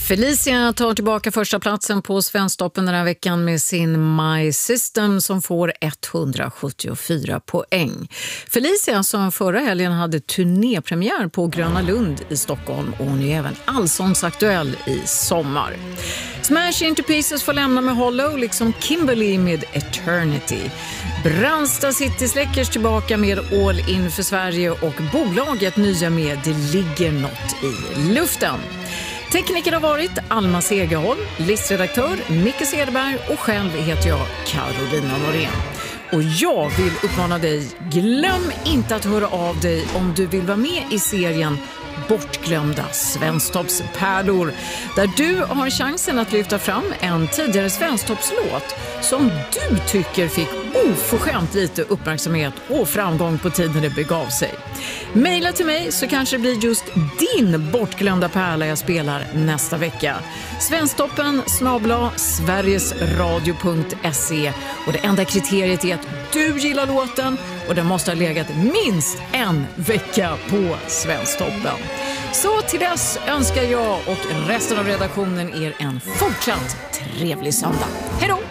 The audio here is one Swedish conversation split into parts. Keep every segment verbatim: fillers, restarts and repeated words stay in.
Felicia tar tillbaka första platsen på Svensktoppen den här veckan med sin My System som får etthundrasjuttiofyra poäng. Felicia som förra helgen hade turnépremiär på Gröna Lund i Stockholm och hon är även allsångsaktuell i sommar. Smash Into Pieces får lämna med Hollow liksom Kimberly med Eternity. Brandsta City släckers tillbaka med All In för Sverige och bolaget nya med Det ligger något i luften. Tekniker har varit Alma Segerholm, listredaktör Micke Cederberg och själv heter jag Carolina Norén. Och jag vill uppmana dig, glöm inte att höra av dig om du vill vara med i serien Bortglömda Svensktoppspärlor, där du har chansen att lyfta fram en tidigare Svensktoppslåt som du tycker fick oförskämt lite uppmärksamhet och framgång på tiden det begav sig. Maila till mig så kanske det blir just din bortglömda pärla jag spelar nästa vecka. Svensktoppen snabel-a sverigesradio punkt se och det enda kriteriet är att du gillar låten och den måste ha legat minst en vecka på Svensktoppen. Så till dess önskar jag och resten av redaktionen er en fortsatt trevlig söndag. Hej då!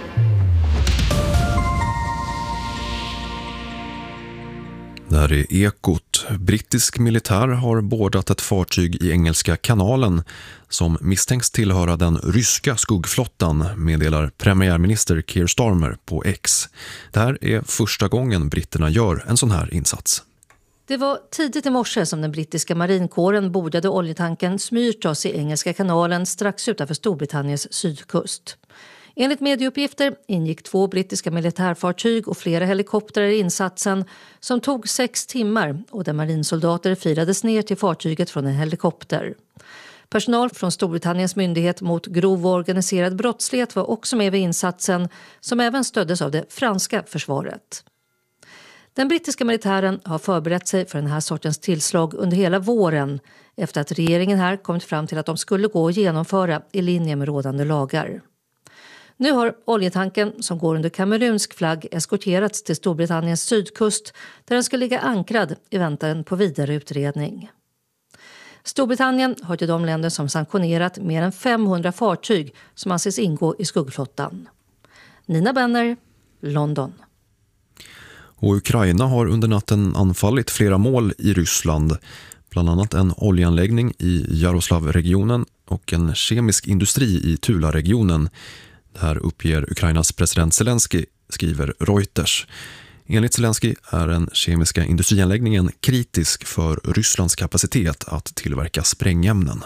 Det här är Ekot. Brittisk militär har bordat ett fartyg i Engelska kanalen som misstänks tillhöra den ryska skuggflottan, meddelar premiärminister Keir Starmer på X. Det här är första gången britterna gör en sån här insats. Det var tidigt i morse som den brittiska marinkåren bordade oljetanken Smyrtos i Engelska kanalen strax utanför Storbritanniens sydkust. Enligt medieuppgifter ingick två brittiska militärfartyg och flera helikoptrar i insatsen som tog sex timmar och där marinsoldater firades ner till fartyget från en helikopter. Personal från Storbritanniens myndighet mot grov och organiserad brottslighet var också med vid insatsen som även stöddes av det franska försvaret. Den brittiska militären har förberett sig för den här sortens tillslag under hela våren efter att regeringen här kommit fram till att de skulle gå och genomföra i linje med rådande lagar. Nu har oljetanken som går under kamerunsk flagg eskorterats till Storbritanniens sydkust där den ska ligga ankrad i väntan på vidare utredning. Storbritannien hör till de länder som sanktionerat mer än femhundra fartyg som anses ingå i skuggflottan. Nina Benner, London. Och Ukraina har under natten anfallit flera mål i Ryssland, bland annat en oljeanläggning i Jaroslavregionen och en kemisk industri i Tula-regionen. Det här uppger Ukrainas president Zelensky, skriver Reuters. Enligt Zelensky är den kemiska industrianläggningen kritisk för Rysslands kapacitet att tillverka sprängämnen.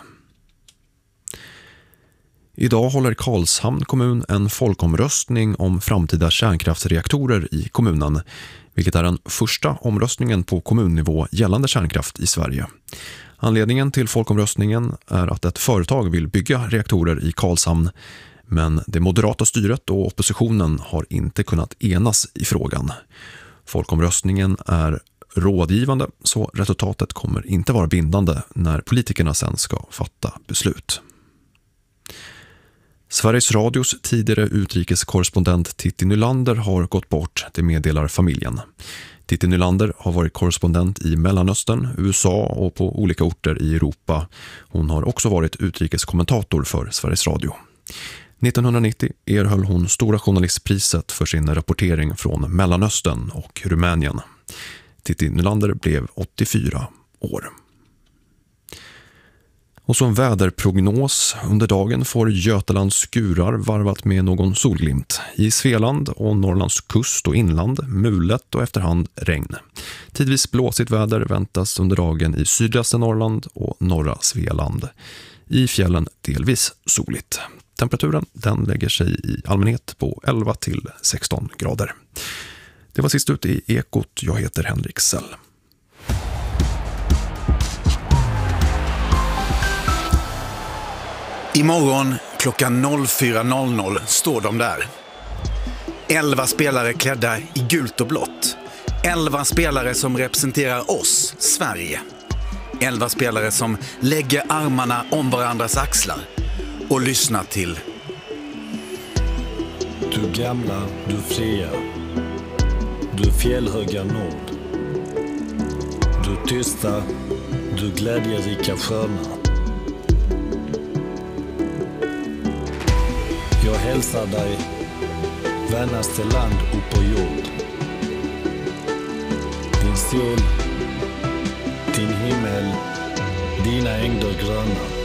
Idag håller Karlshamn kommun en folkomröstning om framtida kärnkraftsreaktorer i kommunen, vilket är den första omröstningen på kommunnivå gällande kärnkraft i Sverige. Anledningen till folkomröstningen är att ett företag vill bygga reaktorer i Karlshamn, men det moderata styret och oppositionen har inte kunnat enas i frågan. Folkomröstningen är rådgivande, så resultatet kommer inte vara bindande när politikerna sen ska fatta beslut. Sveriges Radios tidigare utrikeskorrespondent Titti Nylander har gått bort, det meddelar familjen. Titti Nylander har varit korrespondent i Mellanöstern, U S A och på olika orter i Europa. Hon har också varit utrikeskommentator för Sveriges Radio. nittonhundranittio erhöll hon Stora journalistpriset för sin rapportering från Mellanöstern och Rumänien. Titti Nylander blev åttiofyra år. Och som väderprognos under dagen får Götalands skurar varvat med någon solglimt. I Svealand och Norrlands kust och inland mulet och efterhand regn. Tidvis blåsigt väder väntas under dagen i sydligaste Norrland och norra Svealand. I fjällen delvis soligt. Temperaturen den lägger sig i allmänhet på elva till sexton grader. Det var sist ut i Ekot. Jag heter Henrik Sell. Imorgon klockan fyra noll noll står de där. Elva spelare klädda i gult och blått. Elva spelare som representerar oss, Sverige. Elva spelare som lägger armarna om varandras axlar och lyssnar till. Du gamla, du fria. Du fjällhöga nord. Du tysta, du glädjerika sköna. Jag hälsar dig, vännaste land upp på jord. Din sol, din himmel, dina ängder gröna.